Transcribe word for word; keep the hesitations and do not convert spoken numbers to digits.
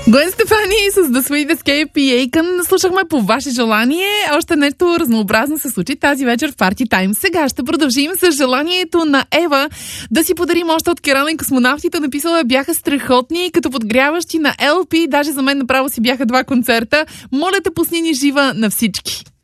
Гвен Стефани с The Sweet Escape и Akon слушахме по ваше желание. Още нещо разнообразно се случи тази вечер в Party Time. Сега ще продължим с желанието на Ева да си подарим още от Керана и космонавтите. Написала, бяха страхотни, като подгряващи на Ел Пи. Даже за мен направо си бяха два концерта. Моля те, пусни ни жива на всички.